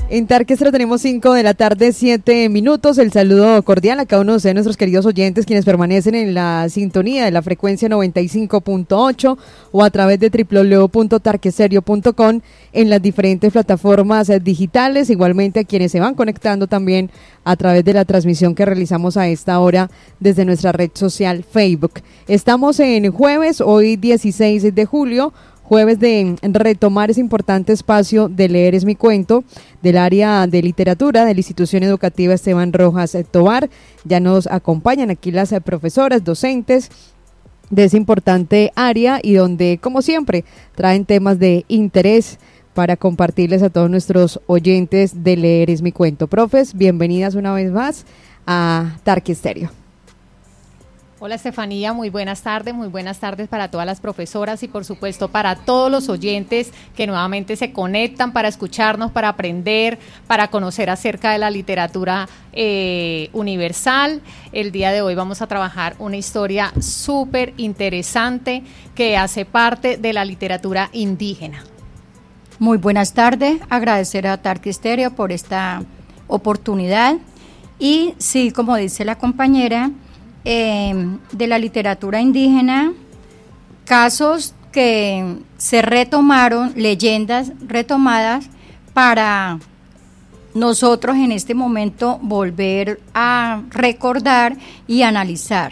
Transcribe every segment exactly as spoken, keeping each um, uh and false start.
En Tarquestero tenemos cinco de la tarde, siete minutos. El saludo cordial a cada uno de nuestros queridos oyentes quienes permanecen en la sintonía de la frecuencia noventa y cinco punto ocho o a través de doble u doble u doble u punto tarquesterio punto com en las diferentes plataformas digitales. Igualmente a quienes se van conectando también a través de la transmisión que realizamos a esta hora desde nuestra red social Facebook. Estamos en jueves, hoy dieciséis de julio. Jueves de retomar ese importante espacio de Leer es mi cuento del área de literatura de la institución educativa Esteban Rojas Tovar. Ya nos acompañan aquí las profesoras, docentes de esa importante área y donde, como siempre, traen temas de interés para compartirles a todos nuestros oyentes de Leer es mi cuento. Profes, bienvenidas una vez más a Tarquestero. Hola Estefanía, muy buenas tardes, muy buenas tardes para todas las profesoras y por supuesto para todos los oyentes que nuevamente se conectan para escucharnos, para aprender, para conocer acerca de la literatura eh, universal. El día de hoy vamos a trabajar una historia súper interesante que hace parte de la literatura indígena. Muy buenas tardes, agradecer a Tarquestero por esta oportunidad y sí, como dice la compañera, Eh, de la literatura indígena, casos que se retomaron, leyendas retomadas para nosotros en este momento volver a recordar y analizar.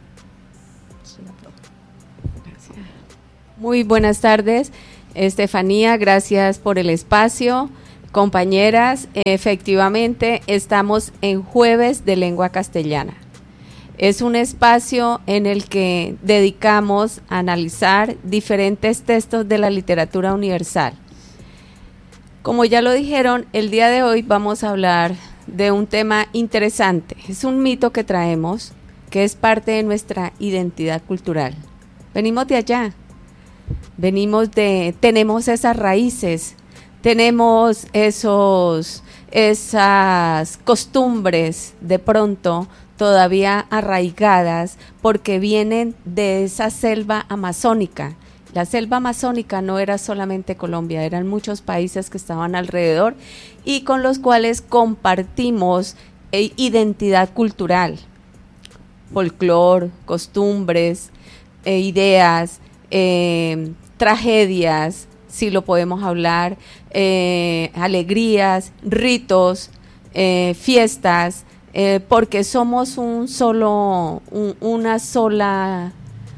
Muy buenas tardes, Estefanía, gracias por el espacio. Compañeras, efectivamente estamos en Jueves de Lengua Castellana. Es un espacio en el que dedicamos a analizar diferentes textos de la literatura universal. Como ya lo dijeron, el día de hoy vamos a hablar de un tema interesante. Es un mito que traemos, que es parte de nuestra identidad cultural. Venimos de allá, venimos de, tenemos esas raíces, tenemos esos, esas costumbres de pronto todavía arraigadas porque vienen de esa selva amazónica. La selva amazónica no era solamente Colombia, eran muchos países que estaban alrededor y con los cuales compartimos eh, identidad cultural, folclor, costumbres, eh, ideas, eh, tragedias, si lo podemos hablar, eh, alegrías, ritos, eh, fiestas, Eh, porque somos un solo, un, una sola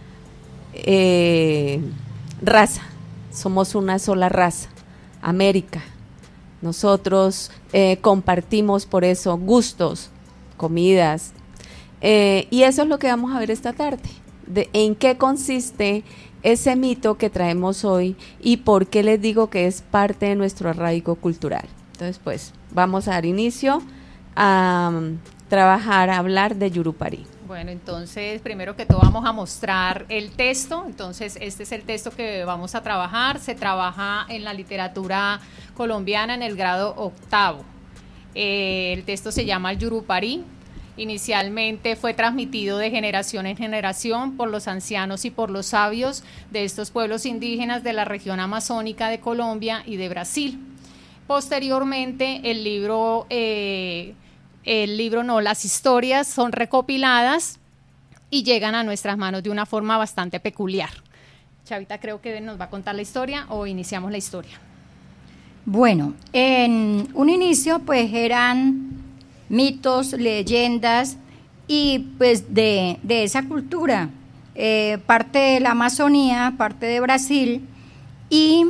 eh, raza, somos una sola raza, América. Nosotros eh, compartimos por eso gustos, comidas, eh, y eso es lo que vamos a ver esta tarde, de en qué consiste ese mito que traemos hoy y por qué les digo que es parte de nuestro arraigo cultural. Entonces, pues, vamos a dar inicio a um, trabajar, a hablar de Yurupari. Bueno, entonces, primero que todo vamos a mostrar el texto. Entonces, este es el texto que vamos a trabajar. Se trabaja en la literatura colombiana en el grado octavo. Eh, el texto se llama el Yurupari. Inicialmente fue transmitido de generación en generación por los ancianos y por los sabios de estos pueblos indígenas de la región amazónica de Colombia y de Brasil. Posteriormente, el libro, eh, el libro no, las historias son recopiladas y llegan a nuestras manos de una forma bastante peculiar. Chavita creo que nos va a contar la historia o iniciamos la historia. Bueno, en un inicio pues eran mitos, leyendas y pues de, de esa cultura, eh, parte de la Amazonía, parte de Brasil, y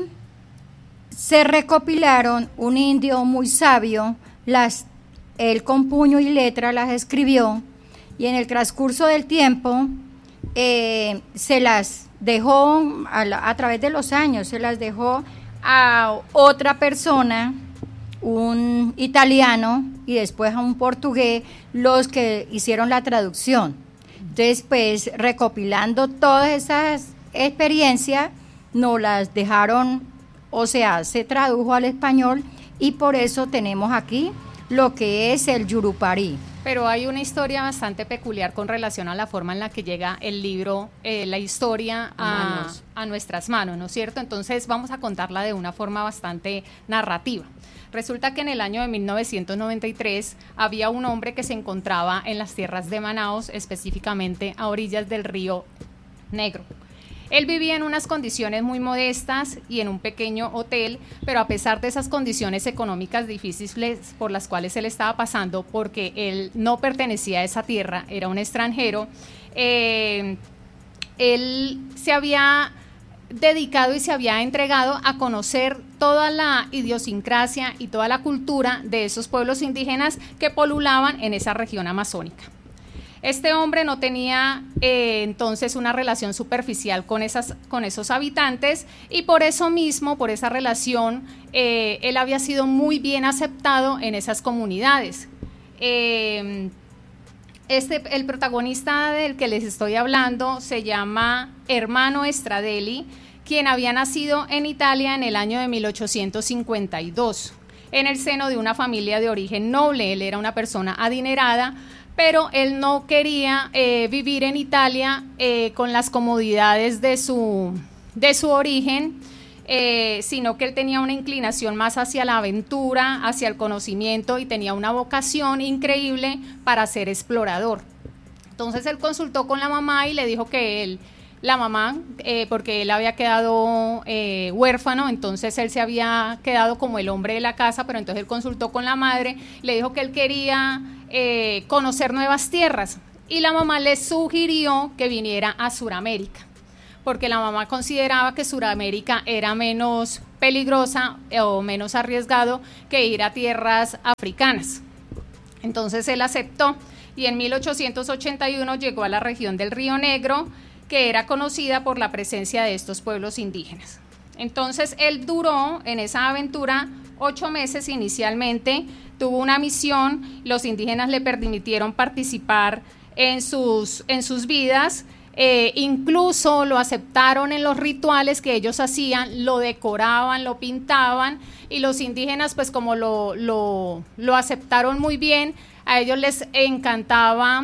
se recopilaron, un indio muy sabio, las, él con puño y letra las escribió y en el transcurso del tiempo eh, se las dejó, a, la, a través de los años, se las dejó a otra persona, un italiano y después a un portugués, los que hicieron la traducción. Entonces, pues, recopilando todas esas experiencias, nos las dejaron, o sea, se tradujo al español y por eso tenemos aquí lo que es el Yurupari. Pero hay una historia bastante peculiar con relación a la forma en la que llega el libro, eh, la historia a, a nuestras manos, ¿no es cierto? Entonces vamos a contarla de una forma bastante narrativa. Resulta que en el año de mil novecientos noventa y tres había un hombre que se encontraba en las tierras de Manaos, específicamente a orillas del río Negro. Él vivía en unas condiciones muy modestas y en un pequeño hotel, pero a pesar de esas condiciones económicas difíciles por las cuales él estaba pasando, porque él no pertenecía a esa tierra, era un extranjero, eh, él se había dedicado y se había entregado a conocer toda la idiosincrasia y toda la cultura de esos pueblos indígenas que polulaban en esa región amazónica. Este hombre no tenía eh, entonces una relación superficial con, esas, con esos habitantes y por eso mismo, por esa relación, eh, él había sido muy bien aceptado en esas comunidades. Eh, este, el protagonista del que les estoy hablando se llama Hermano Stradelli, quien había nacido en Italia en el año de mil ochocientos cincuenta y dos, en el seno de una familia de origen noble. Él era una persona adinerada, pero él no quería eh, vivir en Italia eh, con las comodidades de su, de su origen, eh, sino que él tenía una inclinación más hacia la aventura, hacia el conocimiento y tenía una vocación increíble para ser explorador. Entonces él consultó con la mamá y le dijo que él, la mamá, eh, porque él había quedado eh, huérfano, entonces él se había quedado como el hombre de la casa, pero entonces él consultó con la madre, le dijo que él quería eh, conocer nuevas tierras y la mamá le sugirió que viniera a Suramérica, porque la mamá consideraba que Suramérica era menos peligrosa o menos arriesgado que ir a tierras africanas. Entonces él aceptó y en mil ochocientos ochenta y uno llegó a la región del Río Negro, que era conocida por la presencia de estos pueblos indígenas. Entonces él duró en esa aventura ocho meses inicialmente, tuvo una misión, los indígenas le permitieron participar en sus, en sus vidas, eh, incluso lo aceptaron en los rituales que ellos hacían, lo decoraban, lo pintaban, y los indígenas pues como lo, lo, lo aceptaron muy bien, a ellos les encantaba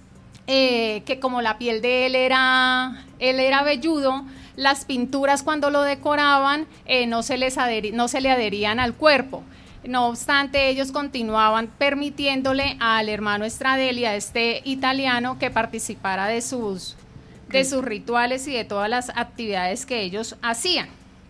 eh, que como la piel de él era, él era velludo, las pinturas cuando lo decoraban eh, no, se les adheri- no se le adherían al cuerpo. No obstante, ellos continuaban permitiéndole al hermano Stradelli, a este italiano, que participara de sus, de sus rituales y de todas las actividades que ellos hacían.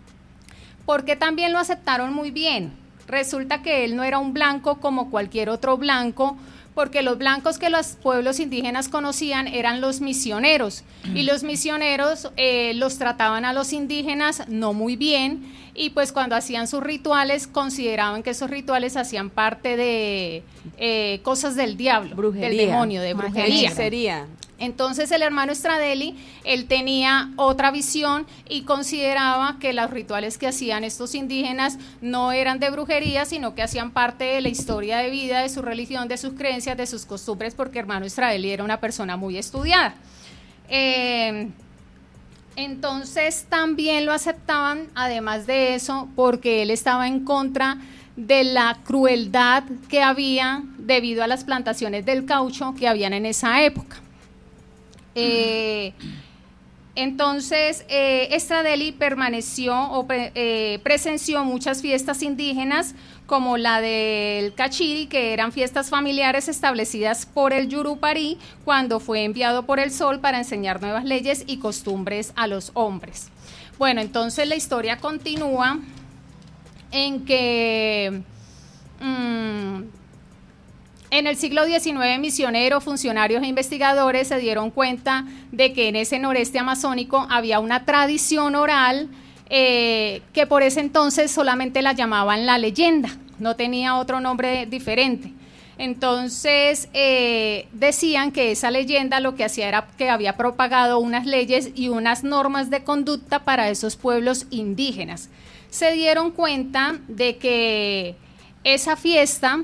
Porque también lo aceptaron muy bien. Resulta que él no era un blanco como cualquier otro blanco, porque los blancos que los pueblos indígenas conocían eran los misioneros, y los misioneros eh, los trataban a los indígenas no muy bien, y pues cuando hacían sus rituales consideraban que esos rituales hacían parte de eh, cosas del diablo, brujería, del demonio, de brujería. Hechicería. Entonces el hermano Stradelli, él tenía otra visión y consideraba que los rituales que hacían estos indígenas no eran de brujería, sino que hacían parte de la historia de vida, de su religión, de sus creencias, de sus costumbres, porque hermano Stradelli era una persona muy estudiada. Eh, entonces también lo aceptaban, además de eso, porque él estaba en contra de la crueldad que había debido a las plantaciones del caucho que habían en esa época. Eh, entonces eh, Stradelli permaneció o pre, eh, presenció muchas fiestas indígenas, como la del Cachiri, que eran fiestas familiares establecidas por el Yurupari cuando fue enviado por el sol para enseñar nuevas leyes y costumbres a los hombres. Bueno, entonces la historia continúa en que mmm, en el siglo diecinueve, misioneros, funcionarios e investigadores se dieron cuenta de que en ese noreste amazónico había una tradición oral eh, que por ese entonces solamente la llamaban la leyenda, no tenía otro nombre diferente. Entonces eh, decían que esa leyenda lo que hacía era que había propagado unas leyes y unas normas de conducta para esos pueblos indígenas. Se dieron cuenta de que esa fiesta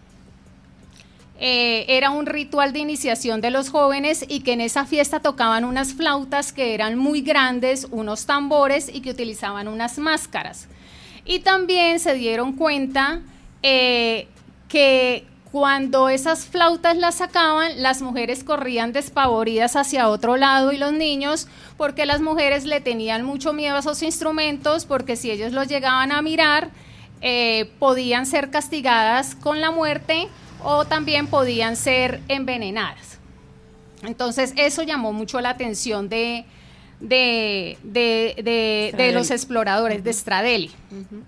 Eh, era un ritual de iniciación de los jóvenes y que en esa fiesta tocaban unas flautas que eran muy grandes, unos tambores y que utilizaban unas máscaras. Y también se dieron cuenta eh, que cuando esas flautas las sacaban, las mujeres corrían despavoridas hacia otro lado y los niños, porque las mujeres le tenían mucho miedo a esos instrumentos, porque si ellos los llegaban a mirar, eh, podían ser castigadas con la muerte o también podían ser envenenadas. Entonces eso llamó mucho la atención de, de, de, de, de los exploradores, uh-huh, de Stradeli. Uh-huh.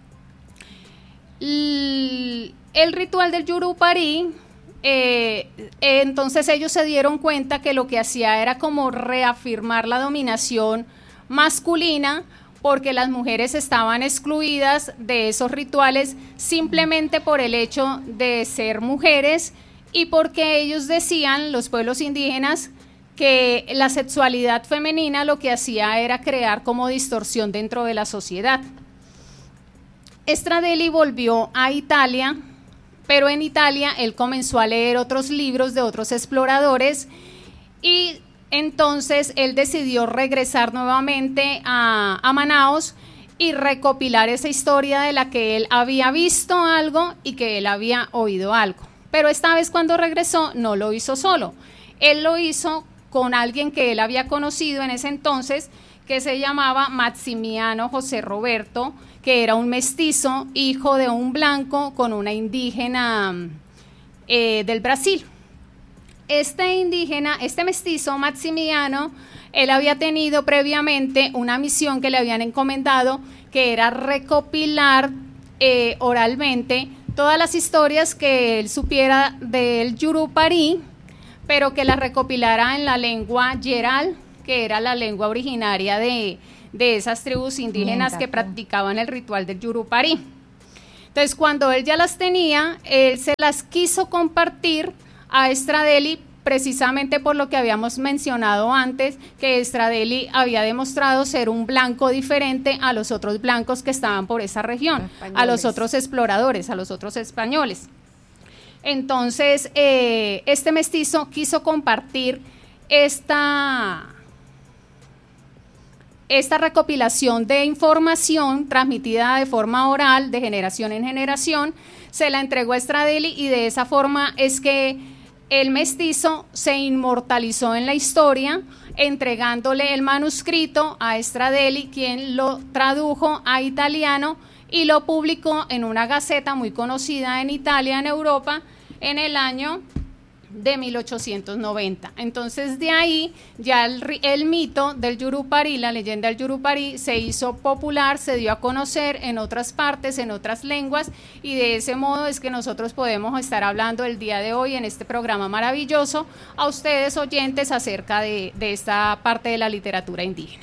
El, el ritual del Yurupari, eh, eh, entonces ellos se dieron cuenta que lo que hacía era como reafirmar la dominación masculina, porque las mujeres estaban excluidas de esos rituales simplemente por el hecho de ser mujeres y porque ellos decían, los pueblos indígenas, que la sexualidad femenina lo que hacía era crear como distorsión dentro de la sociedad. Stradeli volvió a Italia, pero en Italia él comenzó a leer otros libros de otros exploradores y entonces él decidió regresar nuevamente a, a Manaos y recopilar esa historia de la que él había visto algo y que él había oído algo. Pero esta vez cuando regresó no lo hizo solo, él lo hizo con alguien que él había conocido en ese entonces, que se llamaba Maximiano José Roberto, que era un mestizo, hijo de un blanco con una indígena eh, del Brasil. Este indígena, este mestizo Maximiano, él había tenido previamente una misión que le habían encomendado, que era recopilar eh, oralmente todas las historias que él supiera del Yurupari, pero que las recopilara en la lengua yeral, que era la lengua originaria de, de esas tribus indígenas que practicaban el ritual del Yurupari. Entonces, cuando él ya las tenía, él se las quiso compartir a Stradeli, precisamente por lo que habíamos mencionado antes, que Stradeli había demostrado ser un blanco diferente a los otros blancos que estaban por esa región, a los otros exploradores, a los otros españoles. Entonces, eh, este mestizo quiso compartir esta, esta recopilación de información transmitida de forma oral, de generación en generación, se la entregó a Stradeli y de esa forma es que el mestizo se inmortalizó en la historia, entregándole el manuscrito a Stradeli, quien lo tradujo a italiano y lo publicó en una gaceta muy conocida en Italia, en Europa, en el año de mil ochocientos noventa. Entonces de ahí ya el, el mito del Yurupari, la leyenda del Yurupari se hizo popular, se dio a conocer en otras partes, en otras lenguas, y de ese modo es que nosotros podemos estar hablando el día de hoy en este programa maravilloso a ustedes oyentes acerca de, de esta parte de la literatura indígena.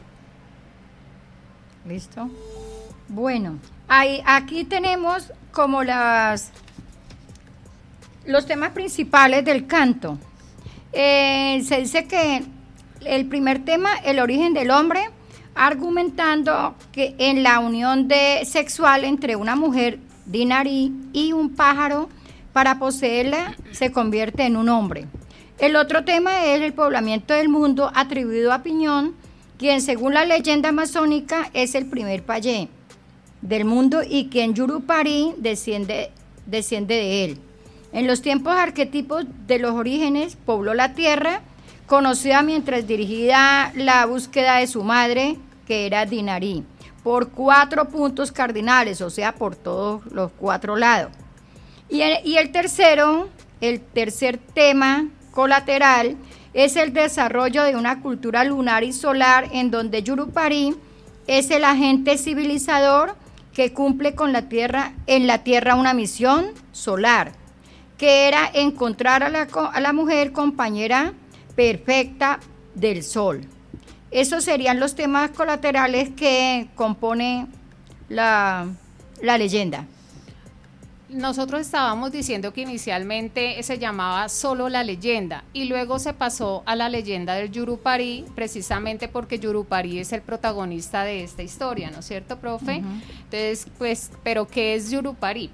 ¿Listo? Bueno, ahí, aquí tenemos como las... los temas principales del canto. Eh, se dice que el primer tema, el origen del hombre, argumentando que en la unión de, sexual entre una mujer dinarí y un pájaro, para poseerla, se convierte en un hombre. El otro tema es el poblamiento del mundo, atribuido a Piñón, quien según la leyenda masónica es el primer payé del mundo y quien Yurupari desciende, desciende de él. En los tiempos arquetipos de los orígenes, pobló la tierra, conocida mientras dirigía la búsqueda de su madre, que era Dinarí, por cuatro puntos cardinales, o sea, por todos los cuatro lados. Y el, y el tercero, el tercer tema colateral, es el desarrollo de una cultura lunar y solar, en donde Yurupari es el agente civilizador que cumple con la tierra, en la tierra una misión solar, que era encontrar a la, a la mujer compañera perfecta del sol. Esos serían los temas colaterales que compone la, la leyenda. Nosotros estábamos diciendo que inicialmente se llamaba solo la leyenda y luego se pasó a la leyenda del Yurupari, precisamente porque Yurupari es el protagonista de esta historia, ¿no es cierto, profe? Uh-huh. Entonces, pues, ¿pero qué es Yurupari?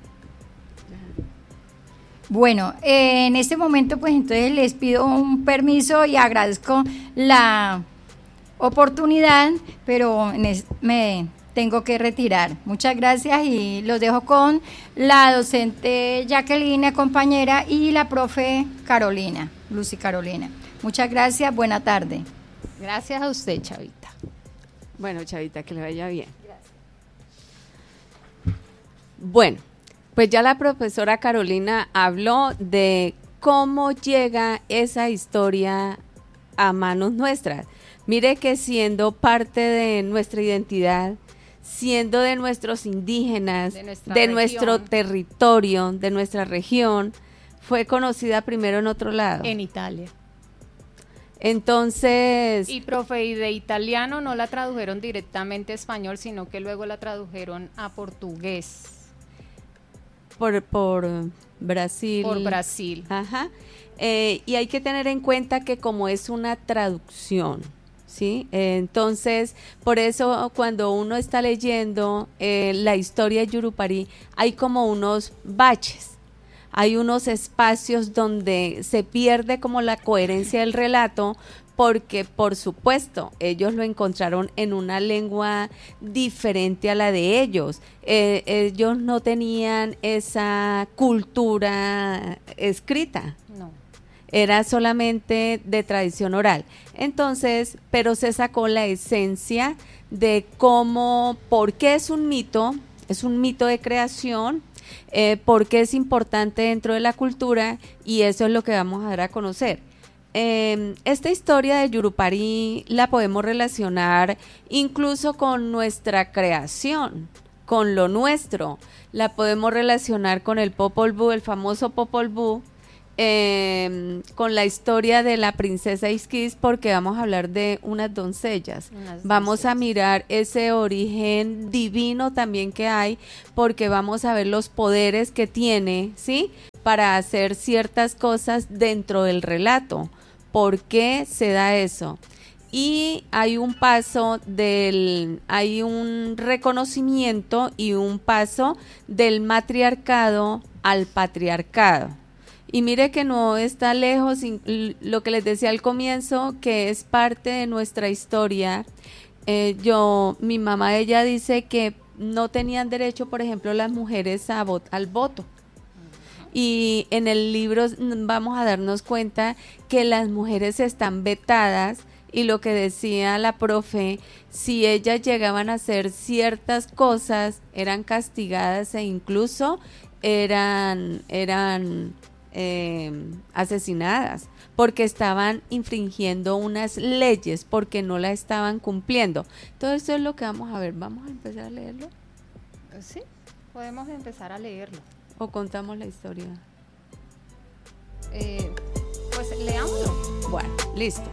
Bueno, eh, en este momento pues entonces les pido un permiso y agradezco la oportunidad, pero me tengo que retirar. Muchas gracias y los dejo con la docente Jacqueline, compañera, y la profe Carolina, Lucy Carolina. Muchas gracias, buena tarde. Gracias a usted, Chavita. Bueno, Chavita, que le vaya bien. Gracias. Bueno, pues ya la profesora Carolina habló de cómo llega esa historia a manos nuestras. Mire que siendo parte de nuestra identidad, siendo de nuestros indígenas, de, de nuestro territorio, de nuestra región, fue conocida primero en otro lado. En Italia. Entonces... Y profe, y de italiano no la tradujeron directamente a español, sino que luego la tradujeron a portugués. Por, por Brasil. Por Brasil. Ajá. Eh, y hay que tener en cuenta que como es una traducción, ¿sí? Eh, entonces, por eso cuando uno está leyendo eh, la historia de Yurupari, hay como unos baches. Hay unos espacios donde se pierde como la coherencia del relato, porque por supuesto ellos lo encontraron en una lengua diferente a la de ellos. Eh, ellos no tenían esa cultura escrita. No. Era solamente de tradición oral. Entonces, pero se sacó la esencia de cómo, por qué es un mito, es un mito de creación, eh, por qué es importante dentro de la cultura, y eso es lo que vamos a dar a conocer. Eh, esta historia de Yurupari la podemos relacionar incluso con nuestra creación, con lo nuestro. La podemos relacionar con el Popol Vuh, el famoso Popol Vuh, eh, con la historia de la princesa Ischis, porque vamos a hablar de unas doncellas. Unas vamos doncellas. A mirar ese origen divino también que hay, porque vamos a ver los poderes que tiene, ¿sí?, para hacer ciertas cosas dentro del relato. ¿Por qué se da eso? Y hay un paso del, hay un reconocimiento y un paso del matriarcado al patriarcado. Y mire que no está lejos, lo que les decía al comienzo, que es parte de nuestra historia. Eh, yo, mi mamá, ella dice que no tenían derecho, por ejemplo, las mujeres a vot, al voto. Y en el libro vamos a darnos cuenta que las mujeres están vetadas, y lo que decía la profe, si ellas llegaban a hacer ciertas cosas, eran castigadas e incluso eran, eran eh, asesinadas, porque estaban infringiendo unas leyes, porque no las estaban cumpliendo. Todo esto es lo que vamos a ver. ¿Vamos a empezar a leerlo? Sí, podemos empezar a leerlo. ¿O contamos la historia? Eh, pues leámoslo. Bueno, listo.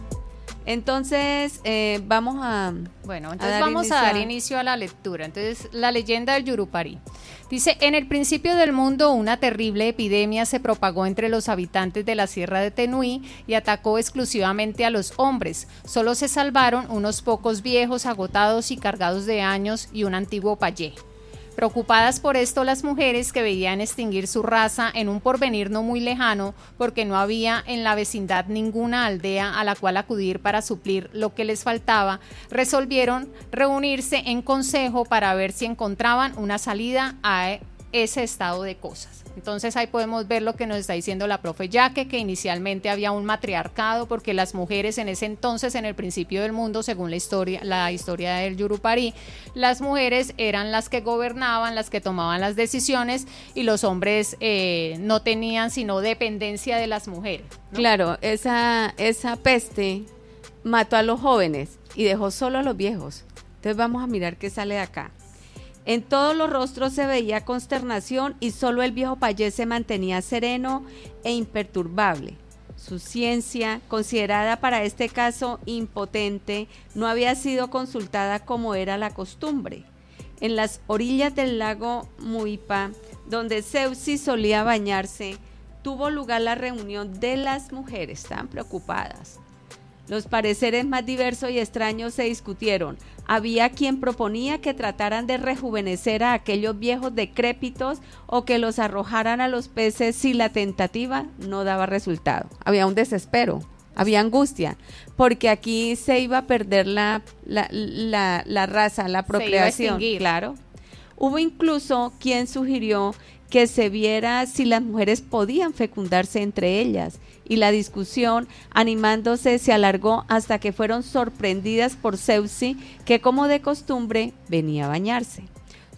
Entonces, eh, vamos a... Bueno, entonces a vamos inicio a dar inicio a la lectura. Entonces, la leyenda del Yurupari. Dice, en el principio del mundo una terrible epidemia se propagó entre los habitantes de la Sierra de Tenuí y atacó exclusivamente a los hombres. Solo se salvaron unos pocos viejos agotados y cargados de años y un antiguo payé. Preocupadas por esto, las mujeres, que veían extinguir su raza en un porvenir no muy lejano, porque no había en la vecindad ninguna aldea a la cual acudir para suplir lo que les faltaba, resolvieron reunirse en consejo para ver si encontraban una salida a ese estado de cosas. Entonces ahí podemos ver lo que nos está diciendo la profe Yaque, que inicialmente había un matriarcado, porque las mujeres en ese entonces, en el principio del mundo, según la historia, la historia del Yurupari, las mujeres eran las que gobernaban, las que tomaban las decisiones, y los hombres eh, no tenían sino dependencia de las mujeres, ¿no? Claro, esa, esa peste mató a los jóvenes y dejó solo a los viejos. Entonces vamos a mirar qué sale de acá. En todos los rostros se veía consternación, y solo el viejo payés se mantenía sereno e imperturbable. Su ciencia, considerada para este caso impotente, no había sido consultada como era la costumbre. En las orillas del lago Muipa, donde Zeuxis solía bañarse, tuvo lugar la reunión de las mujeres tan preocupadas. Los pareceres más diversos y extraños se discutieron. Había quien proponía que trataran de rejuvenecer a aquellos viejos decrépitos, o que los arrojaran a los peces si la tentativa no daba resultado. Había un desespero, había angustia, porque aquí se iba a perder la, la, la, la raza, la procreación. Claro. Hubo incluso quien sugirió que se viera si las mujeres podían fecundarse entre ellas, y la discusión, animándose, se alargó hasta que fueron sorprendidas por Zeuxis, que como de costumbre venía a bañarse.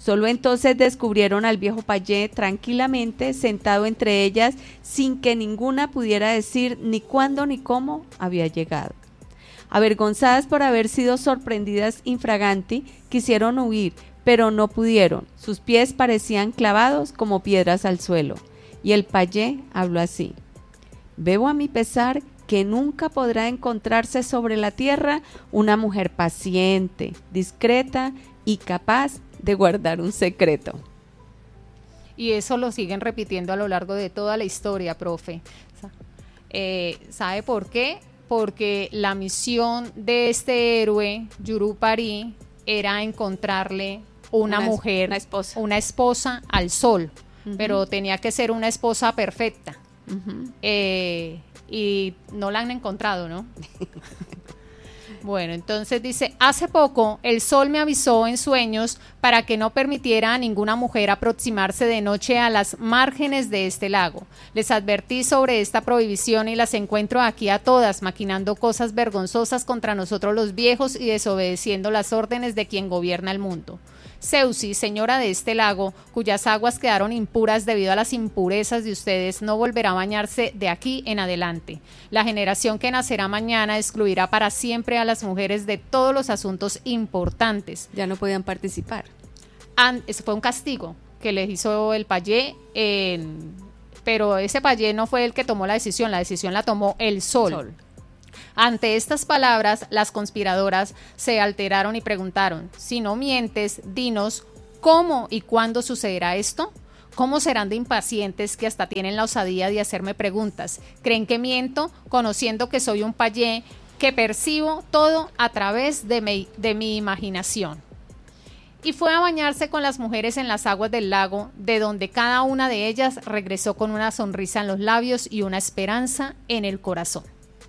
Solo entonces descubrieron al viejo payé tranquilamente sentado entre ellas sin que ninguna pudiera decir ni cuándo ni cómo había llegado. Avergonzadas por haber sido sorprendidas infraganti, quisieron huir, pero no pudieron. Sus pies parecían clavados como piedras al suelo. Y el payé habló así: veo a mi pesar que nunca podrá encontrarse sobre la tierra una mujer paciente, discreta y capaz de guardar un secreto. Y eso lo siguen repitiendo a lo largo de toda la historia, profe. Eh, ¿Sabe por qué? Porque la misión de este héroe, Yurupari, era encontrarle una, una mujer, una esposa. una esposa al sol, uh-huh. pero tenía que ser una esposa perfecta. Uh-huh. Eh, y no la han encontrado, ¿no? Bueno, entonces dice: hace poco el sol me avisó en sueños para que no permitiera a ninguna mujer aproximarse de noche a las márgenes de este lago. Les advertí sobre esta prohibición y las encuentro aquí a todas maquinando cosas vergonzosas contra nosotros los viejos y desobedeciendo las órdenes de quien gobierna el mundo. Zeusi, señora de este lago, cuyas aguas quedaron impuras debido a las impurezas de ustedes, no volverá a bañarse de aquí en adelante. La generación que nacerá mañana excluirá para siempre a las mujeres de todos los asuntos importantes. Ya no podían participar. And, ese fue un castigo que les hizo el payé, eh, pero ese payé no fue el que tomó la decisión, la decisión la tomó el sol. sol. Ante estas palabras, las conspiradoras se alteraron y preguntaron: si no mientes, dinos cómo y cuándo sucederá esto. ¿Cómo serán de impacientes que hasta tienen la osadía de hacerme preguntas? ¿Creen que miento, conociendo que soy un payé, que percibo todo a través de mi, de mi imaginación? Y fue a bañarse con las mujeres en las aguas del lago, de donde cada una de ellas regresó con una sonrisa en los labios y una esperanza en el corazón.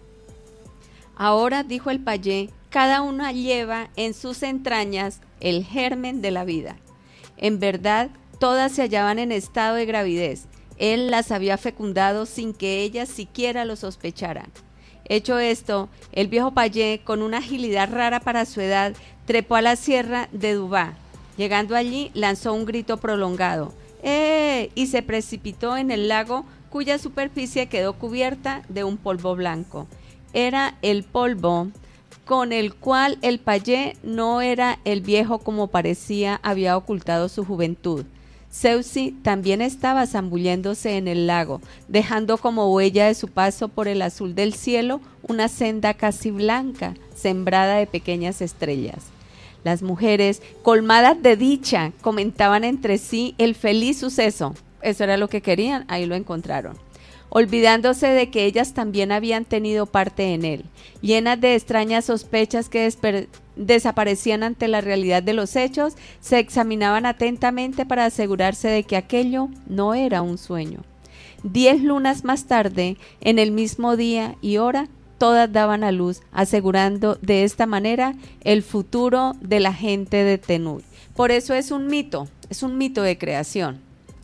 Ahora, dijo el payé, cada una lleva en sus entrañas el germen de la vida. En verdad, todas se hallaban en estado de gravidez. Él las había fecundado sin que ellas siquiera lo sospecharan. Hecho esto, el viejo payé, con una agilidad rara para su edad, trepó a la sierra de Dubá. Llegando allí, lanzó un grito prolongado, ¡eh!, y se precipitó en el lago, cuya superficie quedó cubierta de un polvo blanco. Era el polvo con el cual el payé no era el viejo como parecía había ocultado su juventud. Zeusi también estaba zambulléndose en el lago, dejando como huella de su paso por el azul del cielo una senda casi blanca, sembrada de pequeñas estrellas. Las mujeres, colmadas de dicha, comentaban entre sí el feliz suceso. Eso era lo que querían, ahí lo encontraron. Olvidándose de que ellas también habían tenido parte en él, llenas de extrañas sospechas que desper- desaparecían ante la realidad de los hechos, se examinaban atentamente para asegurarse de que aquello no era un sueño. Diez lunas más tarde, en el mismo día y hora, todas daban a luz, asegurando de esta manera el futuro de la gente de Tenuy. Por eso es un mito, es un mito de creación.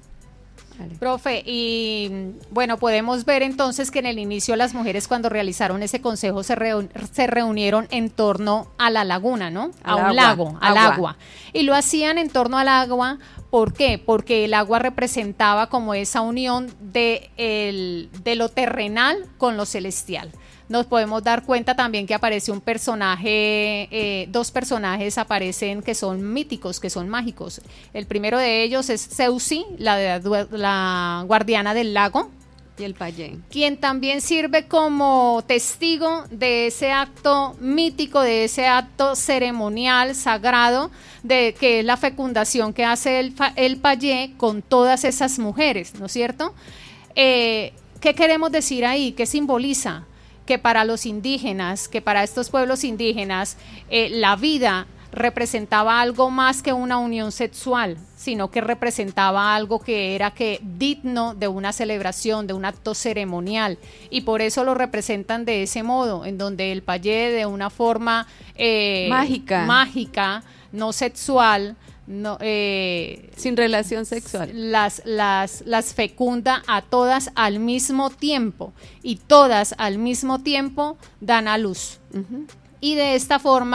Vale. Profe, y bueno, podemos ver entonces que en el inicio las mujeres cuando realizaron ese consejo se, reun se reunieron en torno a la laguna, ¿no? A un lago, al agua. Y lo hacían en torno al agua, ¿por qué? Porque el agua representaba como esa unión de, el, de lo terrenal con lo celestial. Nos podemos dar cuenta también que aparece un personaje, eh, dos personajes aparecen que son míticos, que son mágicos. El primero de ellos es Zeusi, la, de, la guardiana del lago. Y el payé. Quien también sirve como testigo de ese acto mítico, de ese acto ceremonial, sagrado, de que es la fecundación que hace el, el payé con todas esas mujeres, ¿no es cierto? Eh, ¿Qué queremos decir ahí? ¿Qué simboliza? Que para los indígenas, que para estos pueblos indígenas, eh, la vida representaba algo más que una unión sexual, sino que representaba algo que era que digno de una celebración, de un acto ceremonial, y por eso lo representan de ese modo, en donde el payé de una forma eh, mágica, mágica, no sexual, no, eh, sin relación sexual, las, las, las fecunda a todas al mismo tiempo, y todas al mismo tiempo dan a luz. Uh-huh. Y de esta forma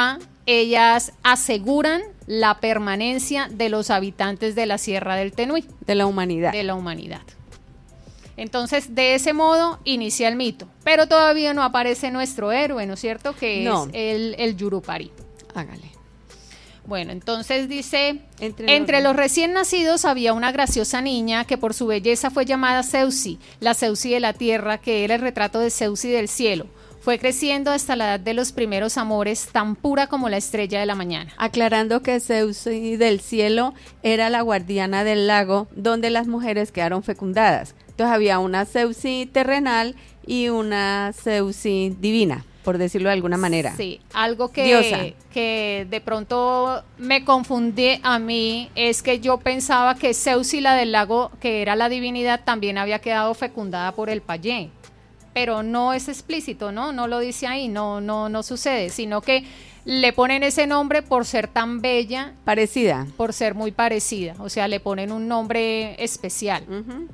ellas aseguran la permanencia de los habitantes de la Sierra del Tenuí. De la humanidad. De la humanidad. Entonces, de ese modo inicia el mito, pero todavía no aparece nuestro héroe, ¿no es cierto? Que no. es el, el Yurupari. Hágale. Bueno, entonces dice, entre, entre los... los recién nacidos había una graciosa niña que por su belleza fue llamada Zeusi, la Zeusi de la tierra, que era el retrato de Zeusi del cielo. Fue creciendo hasta la edad de los primeros amores, tan pura como la estrella de la mañana. Aclarando que Zeusi del cielo era la guardiana del lago donde las mujeres quedaron fecundadas. Entonces había una Zeusi terrenal y una Zeusi divina, por decirlo de alguna manera. Sí, algo que, que de pronto me confundí a mí es que yo pensaba que Zeusi, la del lago, que era la divinidad, también había quedado fecundada por el Payé. Pero no es explícito, ¿no? No lo dice ahí, no, no, no sucede, sino que le ponen ese nombre por ser tan bella. Parecida. Por ser muy parecida, o sea, le ponen un nombre especial. Uh-huh.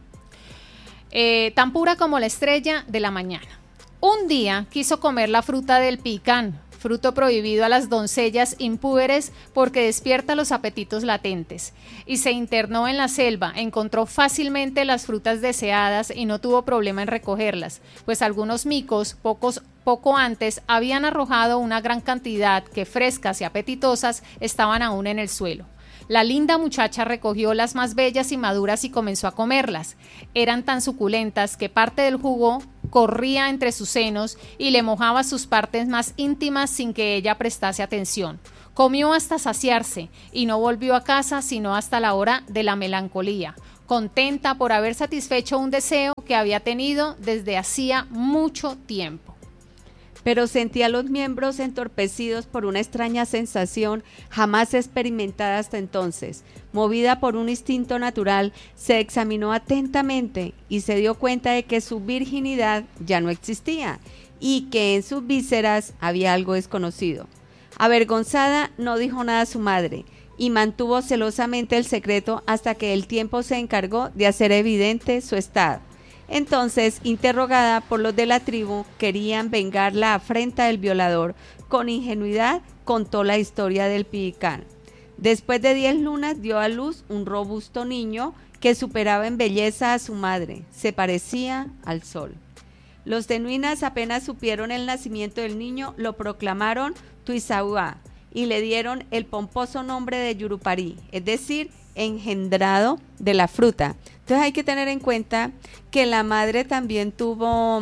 Eh, tan pura como la estrella de la mañana. Un día quiso comer la fruta del picán, fruto prohibido a las doncellas impúberes porque despierta los apetitos latentes, y se internó en la selva. Encontró fácilmente las frutas deseadas y no tuvo problema en recogerlas, pues algunos micos, pocos, poco antes, habían arrojado una gran cantidad que, frescas y apetitosas, estaban aún en el suelo. La linda muchacha recogió las más bellas y maduras y comenzó a comerlas. Eran tan suculentas que parte del jugo corría entre sus senos y le mojaba sus partes más íntimas sin que ella prestase atención. Comió hasta saciarse y no volvió a casa sino hasta la hora de la melancolía, contenta por haber satisfecho un deseo que había tenido desde hacía mucho tiempo. Pero sentía los miembros entorpecidos por una extraña sensación jamás experimentada hasta entonces. Movida por un instinto natural, se examinó atentamente y se dio cuenta de que su virginidad ya no existía y que en sus vísceras había algo desconocido. Avergonzada, no dijo nada a su madre y mantuvo celosamente el secreto hasta que el tiempo se encargó de hacer evidente su estado. Entonces, interrogada por los de la tribu, querían vengar la afrenta del violador. Con ingenuidad contó la historia del picán. Después de diez lunas dio a luz un robusto niño que superaba en belleza a su madre. Se parecía al sol. Los tenuinas apenas supieron el nacimiento del niño, lo proclamaron Tuizaúa y le dieron el pomposo nombre de Yurupari, es decir, engendrado de la fruta. Entonces hay que tener en cuenta que la madre también tuvo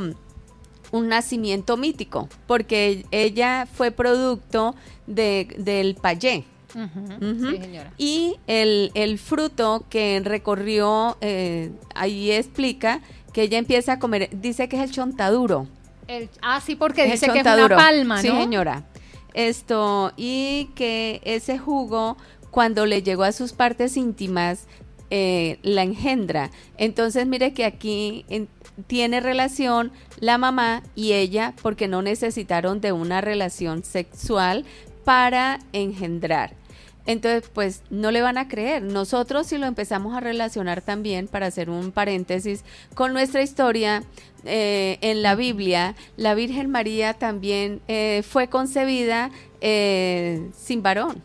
un nacimiento mítico, porque ella fue producto de, del Payé. Uh-huh. Uh-huh. Sí, señora. Y el, el fruto que recorrió, eh, ahí explica que ella empieza a comer, dice que es el chontaduro. El, ah, sí, porque es dice que es una palma, ¿no? Sí, señora. Esto, y que ese jugo, cuando le llegó a sus partes íntimas, eh, la engendra. Entonces mire que aquí en, tiene relación la mamá y ella, porque no necesitaron de una relación sexual para engendrar. Entonces, pues no le van a creer. Nosotros, si lo empezamos a relacionar también, para hacer un paréntesis, con nuestra historia, eh, en la Biblia, la Virgen María también eh, fue concebida eh, sin varón,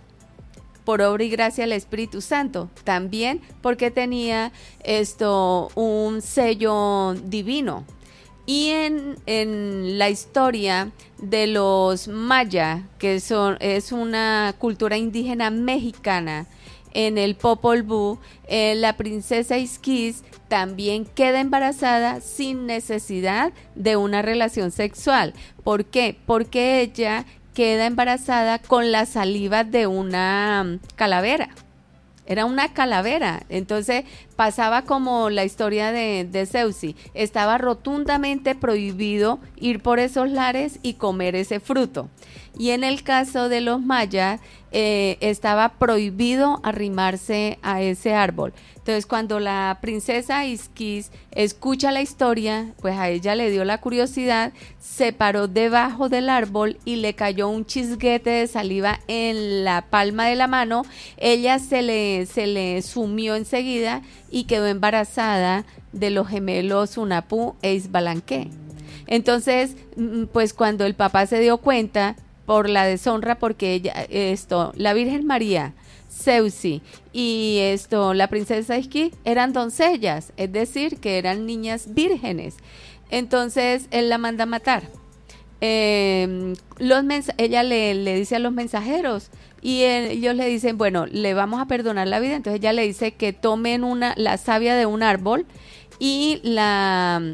por obra y gracia del Espíritu Santo, también porque tenía esto un sello divino. Y en, en la historia de los maya, que son, es una cultura indígena mexicana, en el Popol Vuh, eh, la princesa Isquis también queda embarazada sin necesidad de una relación sexual. ¿Por qué? Porque ella queda embarazada con la saliva de una calavera. Era una calavera, entonces pasaba como la historia de, de Zeusi. Estaba rotundamente prohibido ir por esos lares y comer ese fruto. Y en el caso de los mayas, eh, estaba prohibido arrimarse a ese árbol. Entonces, cuando la princesa Isquis escucha la historia, pues a ella le dio la curiosidad, se paró debajo del árbol y le cayó un chisguete de saliva en la palma de la mano. Ella se le, se le sumió enseguida y quedó embarazada de los gemelos Hunahpu e Izbalanque. Entonces, pues cuando el papá se dio cuenta, por la deshonra, porque ella, esto, la Virgen María, Ceusi y esto, la princesa Isquí eran doncellas, es decir, que eran niñas vírgenes. Entonces él la manda a matar. Eh, los mens- ella le, le dice a los mensajeros y él, ellos le dicen, bueno, le vamos a perdonar la vida. Entonces ella le dice que tomen una, la savia de un árbol y la,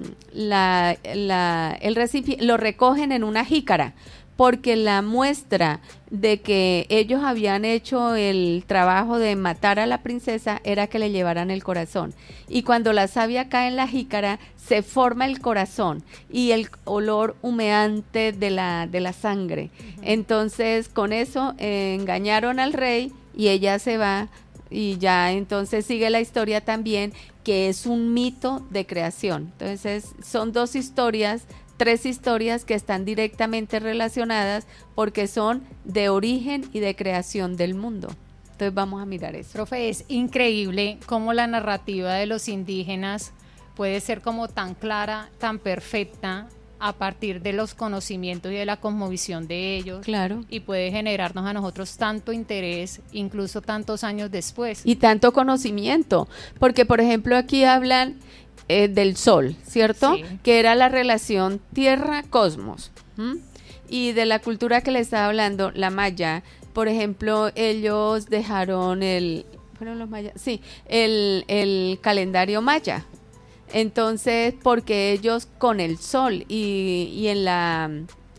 la, la, el recipiente, lo recogen en una jícara, porque la muestra de que ellos habían hecho el trabajo de matar a la princesa era que le llevaran el corazón. Y cuando la savia cae en la jícara, se forma el corazón y el olor humeante de la, de la sangre. Uh-huh. Entonces, con eso eh, engañaron al rey y ella se va, y ya entonces sigue la historia también, que es un mito de creación. Entonces, son dos historias, tres historias que están directamente relacionadas porque son de origen y de creación del mundo. Entonces vamos a mirar eso. Profe, es increíble cómo la narrativa de los indígenas puede ser como tan clara, tan perfecta, a partir de los conocimientos y de la cosmovisión de ellos. Claro. Y puede generarnos a nosotros tanto interés, incluso tantos años después. Y tanto conocimiento, porque por ejemplo aquí hablan Eh, del sol, ¿cierto? Sí. Que era la relación tierra-cosmos. ¿Mm? Y de la cultura que le estaba hablando, la maya, por ejemplo, ellos dejaron el, ¿fueron los mayas? Sí, el, el calendario maya. Entonces, porque ellos con el sol y, y en la...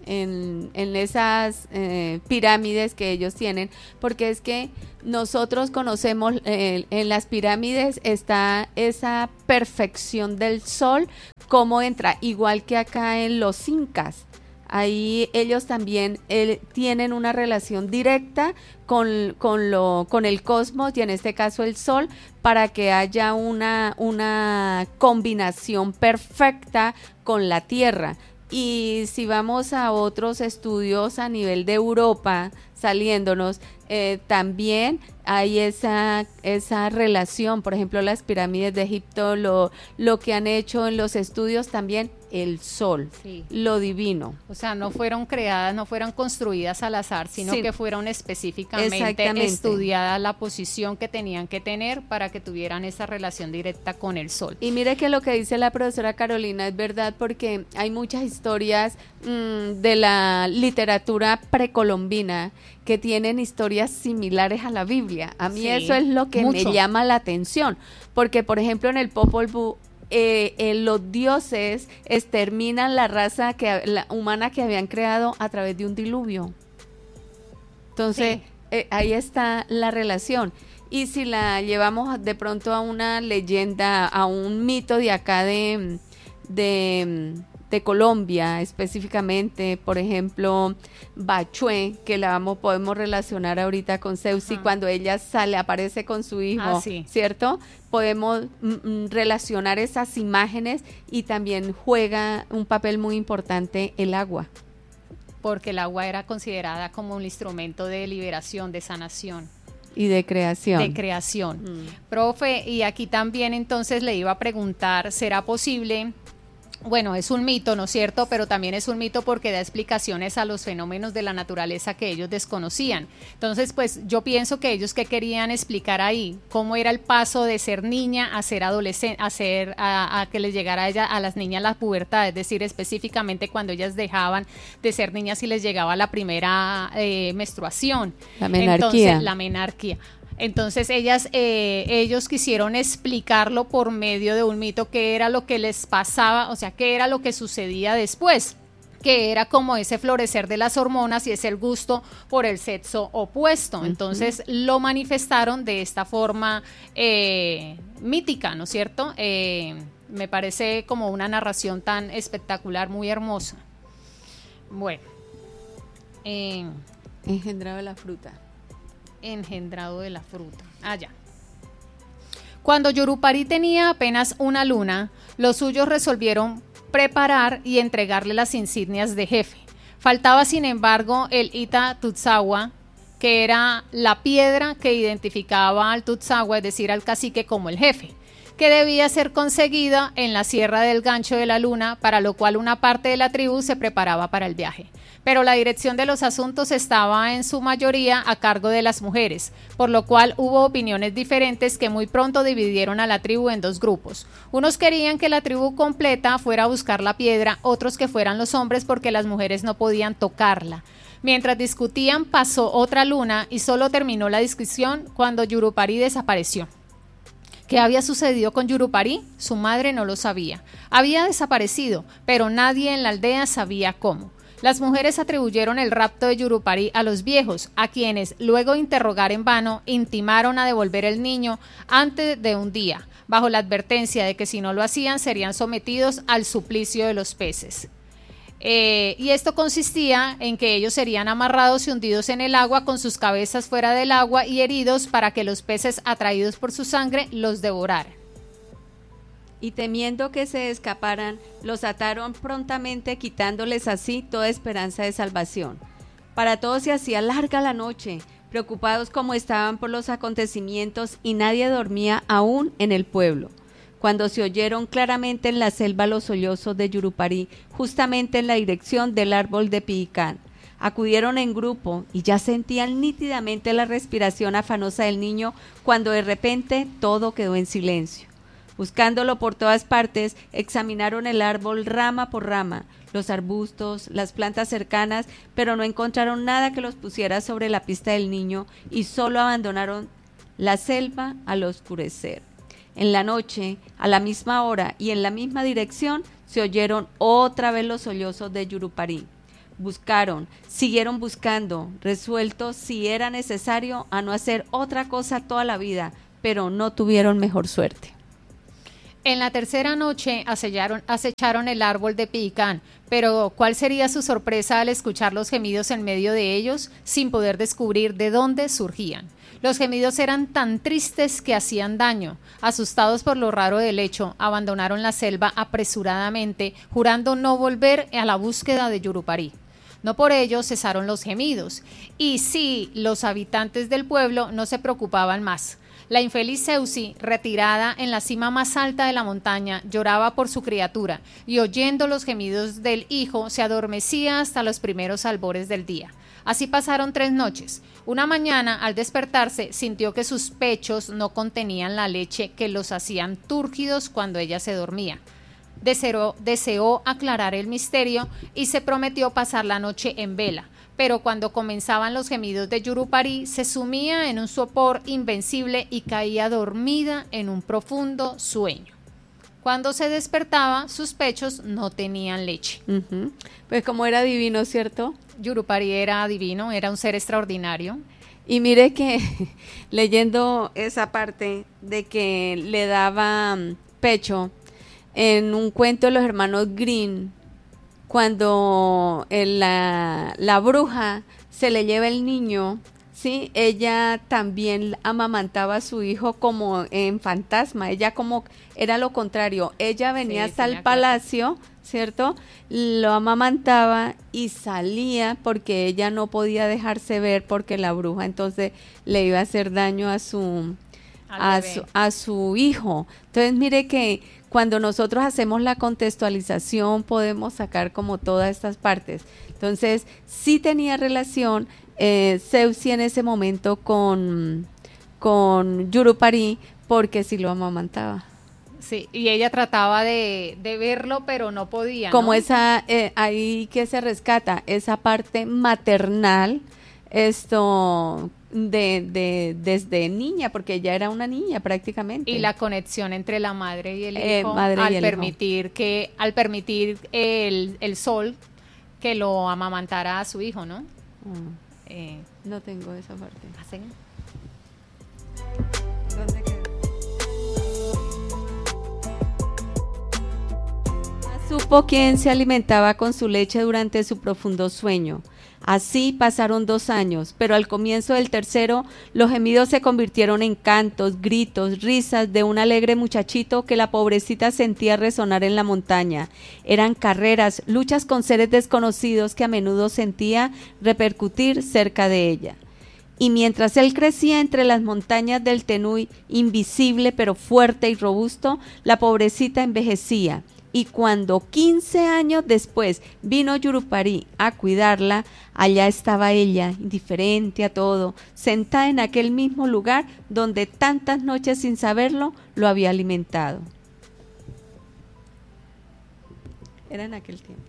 En, en esas eh, pirámides que ellos tienen, porque es que nosotros conocemos, eh, en las pirámides está esa perfección del sol, cómo entra, igual que acá en los incas. Ahí ellos también eh, tienen una relación directa con, con, lo, con el cosmos y en este caso el sol, para que haya una, una combinación perfecta con la tierra. Y si vamos a otros estudios a nivel de Europa, saliéndonos, eh, también hay esa, esa relación. Por ejemplo, las pirámides de Egipto, lo, lo que han hecho en los estudios también, el sol, sí, lo divino. O sea, no fueron creadas, no fueron construidas al azar, sino sí, que fueron específicamente estudiadas la posición que tenían que tener para que tuvieran esa relación directa con el sol. Y mire que lo que dice la profesora Carolina es verdad, porque hay muchas historias mmm, de la literatura precolombina que tienen historias similares a la Biblia. A mí sí, eso es lo que mucho. me llama la atención, porque por ejemplo en el Popol Vuh, Eh, eh, los dioses exterminan la raza que, la humana que habían creado a través de un diluvio. Entonces, sí. eh, ahí está la relación. Y si la llevamos de pronto a una leyenda, a un mito de acá de, de, de Colombia específicamente, por ejemplo, Bachué, que la vamos, podemos relacionar ahorita con Ceusi, uh-huh. cuando ella sale, aparece con su hijo, ah, sí. ¿cierto? Podemos mm, relacionar esas imágenes, y también juega un papel muy importante el agua. Porque el agua era considerada como un instrumento de liberación, de sanación. Y de creación. De creación. Mm. Profe, y aquí también entonces le iba a preguntar, ¿será posible? Bueno, es un mito, ¿no es cierto? Pero también es un mito porque da explicaciones a los fenómenos de la naturaleza que ellos desconocían. Entonces, pues yo pienso que ellos que querían explicar ahí, cómo era el paso de ser niña a ser adolescente, a ser, a, a que les llegara a, ella, a las niñas la pubertad, es decir, específicamente cuando ellas dejaban de ser niñas y les llegaba la primera eh, menstruación. La menarquía. Entonces, la menarquía. Entonces ellas, eh, ellos quisieron explicarlo por medio de un mito, que era lo que les pasaba, o sea, qué era lo que sucedía después, que era como ese florecer de las hormonas y es el gusto por el sexo opuesto. Entonces uh-huh. lo manifestaron de esta forma eh, mítica, ¿no es cierto? Eh, me parece como una narración tan espectacular, muy hermosa. Bueno. Eh, Engendrado de la fruta. engendrado de la fruta. Ah, ya. Cuando Yurupari tenía apenas una luna, los suyos resolvieron preparar y entregarle las insignias de jefe. Faltaba, sin embargo, el Ita Tutsawa, que era la piedra que identificaba al Tutsawa, es decir, al cacique, como el jefe. que debía ser conseguida en la Sierra del Gancho de la Luna, para lo cual una parte de la tribu se preparaba para el viaje. Pero la dirección de los asuntos estaba en su mayoría a cargo de las mujeres, por lo cual hubo opiniones diferentes que muy pronto dividieron a la tribu en dos grupos. Unos querían que la tribu completa fuera a buscar la piedra, otros que fueran los hombres porque las mujeres no podían tocarla. Mientras discutían, pasó otra luna y solo terminó la discusión cuando Yurupari desapareció. ¿Qué había sucedido con Yurupari? Su madre no lo sabía. Había desaparecido, pero nadie en la aldea sabía cómo. Las mujeres atribuyeron el rapto de Yurupari a los viejos, a quienes, luego de interrogar en vano, intimaron a devolver el niño antes de un día, bajo la advertencia de que si no lo hacían serían sometidos al suplicio de los peces. Eh, y esto consistía en que ellos serían amarrados y hundidos en el agua con sus cabezas fuera del agua y heridos para que los peces, atraídos por su sangre, los devoraran. Y temiendo que se escaparan, los ataron prontamente, quitándoles así toda esperanza de salvación. Para todos se hacía larga la noche, preocupados como estaban por los acontecimientos, y nadie dormía aún en el pueblo, cuando se oyeron claramente en la selva los sollozos de Yurupari, justamente en la dirección del árbol de Piicán. Acudieron en grupo y ya sentían nítidamente la respiración afanosa del niño, cuando de repente todo quedó en silencio. Buscándolo por todas partes, examinaron el árbol rama por rama, los arbustos, las plantas cercanas, pero no encontraron nada que los pusiera sobre la pista del niño, y solo abandonaron la selva al oscurecer. En la noche, a la misma hora y en la misma dirección, se oyeron otra vez los sollozos de Yurupari. Buscaron, siguieron buscando, resueltos si era necesario a no hacer otra cosa toda la vida, pero no tuvieron mejor suerte. En la tercera noche acecharon, acecharon el árbol de Piicán, pero ¿cuál sería su sorpresa al escuchar los gemidos en medio de ellos, sin poder descubrir de dónde surgían? Los gemidos eran tan tristes que hacían daño. Asustados por lo raro del hecho, abandonaron la selva apresuradamente, jurando no volver a la búsqueda de Yurupari. No por ello cesaron los gemidos, y sí, los habitantes del pueblo no se preocupaban más. La infeliz Zeusi, retirada en la cima más alta de la montaña, lloraba por su criatura, y oyendo los gemidos del hijo, se adormecía hasta los primeros albores del día. Así pasaron tres noches. Una mañana, al despertarse, sintió que sus pechos no contenían la leche que los hacían túrgidos cuando ella se dormía. Deseó, deseó aclarar el misterio y se prometió pasar la noche en vela, pero cuando comenzaban los gemidos de Yurupari, se sumía en un sopor invencible y caía dormida en un profundo sueño. Cuando se despertaba, sus pechos no tenían leche. Uh-huh. Pues como era divino, ¿cierto? Yurupari era divino, era un ser extraordinario. Y mire que leyendo esa parte de que le daba pecho, en un cuento de los hermanos Grimm, cuando el, la, la bruja se le lleva el niño, ¿sí? Ella también amamantaba a su hijo como en fantasma, ella como era lo contrario, ella venía sí, hasta el palacio, ¿cierto? Lo amamantaba y salía porque ella no podía dejarse ver porque la bruja entonces le iba a hacer daño a su, a su, a su hijo. Entonces mire que cuando nosotros hacemos la contextualización podemos sacar como todas estas partes. Entonces sí tenía relación eh, Zeusi en ese momento con, con Yurupari porque sí lo amamantaba. Sí, y ella trataba de, de verlo, pero no podía, ¿no? Como esa, eh, ahí que se rescata, esa parte maternal, esto de, de desde niña, porque ella era una niña prácticamente. Y la conexión entre la madre y el hijo, eh, madre al y el permitir hijo. que, al permitir el, el sol que lo amamantara a su hijo, ¿no? Mm. Eh, no tengo esa parte. ¿Hacen? ¿Dónde queda? Supo quién se alimentaba con su leche durante su profundo sueño. Así pasaron dos años, pero al comienzo del tercero, los gemidos se convirtieron en cantos, gritos, risas de un alegre muchachito que la pobrecita sentía resonar en la montaña. Eran carreras, luchas con seres desconocidos que a menudo sentía repercutir cerca de ella. Y mientras él crecía entre las montañas del Tenuy, invisible pero fuerte y robusto, la pobrecita envejecía. Y cuando quince años después vino Yurupari a cuidarla, allá estaba ella, indiferente a todo, sentada en aquel mismo lugar donde tantas noches sin saberlo lo había alimentado. Era en aquel tiempo.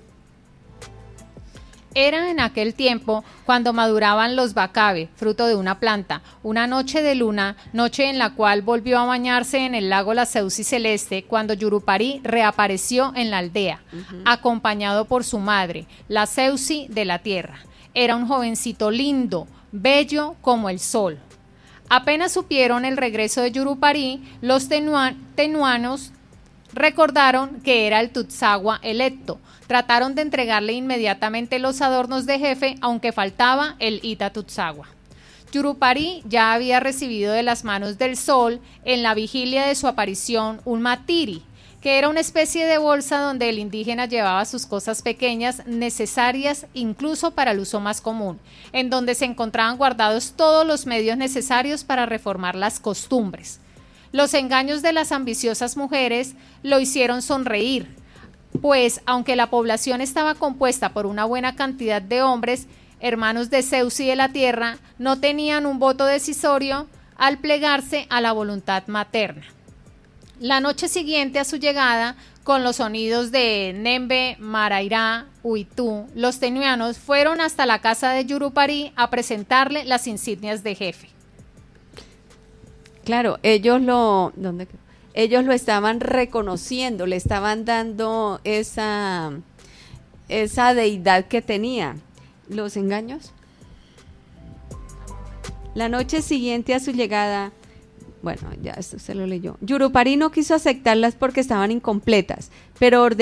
Era en aquel tiempo cuando maduraban los bacabe, fruto de una planta, una noche de luna, noche en la cual volvió a bañarse en el lago la Ceusi celeste, cuando Yurupari reapareció en la aldea, uh-huh. acompañado por su madre, la Ceusi de la tierra. Era un jovencito lindo, bello como el sol. Apenas supieron el regreso de Yurupari, los tenua- tenuanos recordaron que era el Tutsagua electo. Trataron de entregarle inmediatamente los adornos de jefe, aunque faltaba el Ita Tutsagua. Yurupari ya había recibido de las manos del sol, en la vigilia de su aparición, un matiri, que era una especie de bolsa donde el indígena llevaba sus cosas pequeñas, necesarias incluso para el uso más común, en donde se encontraban guardados todos los medios necesarios para reformar las costumbres. Los engaños de las ambiciosas mujeres lo hicieron sonreír, pues aunque la población estaba compuesta por una buena cantidad de hombres, hermanos de Zeus y de la tierra, no tenían un voto decisorio al plegarse a la voluntad materna. La noche siguiente a su llegada, con los sonidos de Nembe, Marairá, Uitú, los tenuanos fueron hasta la casa de Yurupari a presentarle las insignias de jefe. Claro, ellos lo... ¿dónde quedó? Ellos lo estaban reconociendo, le estaban dando esa, esa deidad que tenía. ¿Los engaños? La noche siguiente a su llegada, bueno, ya esto se lo leyó. Yurupari no quiso aceptarlas porque estaban incompletas, pero ordenó